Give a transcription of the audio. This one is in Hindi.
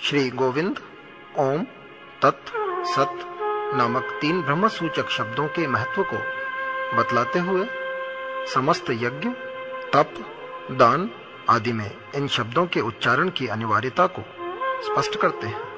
श्री गोविंद ओम तत् सत नामक 3 ब्रह्म सूचक शब्दों के महत्व को बतलाते हुए समस्त यज्ञ, तप, दान आदि में इन शब्दों के उच्चारण की अनिवार्यता को स्पष्ट करते हैं।